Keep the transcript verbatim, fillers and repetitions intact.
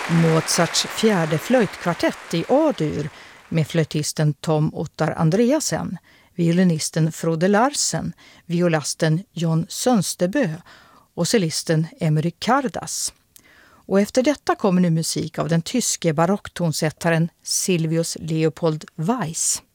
Mozarts fjärde flöjtkvartett i A-dur med flöjtisten Tom Ottar Andreasen, violinisten Frode Larsen, violasten John Sönsterbø och cellisten Emery Kardas. Och efter detta kommer nu musik av den tyske barocktonsättaren Silvius Leopold Weiss.